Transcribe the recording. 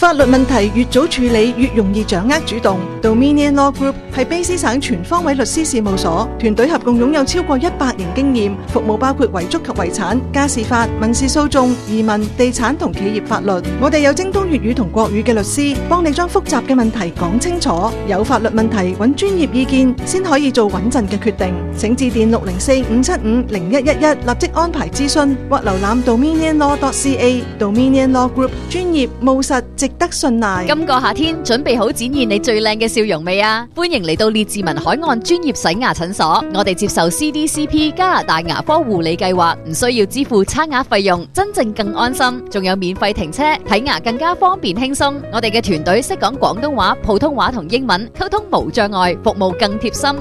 法律問題越早處理越容易掌握主動。Dominion Law Group 係卑詩省全方位律師事務所，團隊合共擁有超過100年經驗，服務包括遺囑及遺產、家事法、民事訴訟、移民、地產同企業法律。我哋有精通粵語同國語嘅律師，幫你將複雜嘅問題講清楚。有法律問題揾專業意見，先可以做穩陣嘅決定。請致電604-575-0111，立即安排諮詢，或瀏覽 dominionlaw.ca。Dominion Law Group 專業務實，值得信賴。 今個夏天準備好展現你最靚嘅笑容未啊？歡迎嚟到列治文海岸專業洗牙診所，我哋接受 CDCP 加拿大牙科護理計劃，唔需要支付刷牙費用，真正更安心，仲有免費停車，睇牙更加方便輕鬆。我哋嘅團隊識講廣東話、普通話同英文，溝通無障礙，服務更貼心。